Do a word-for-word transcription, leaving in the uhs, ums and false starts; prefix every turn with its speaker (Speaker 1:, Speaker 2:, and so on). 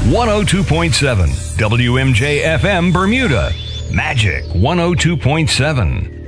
Speaker 1: one oh two point seven W M J F M Bermuda. Magic one oh two point seven.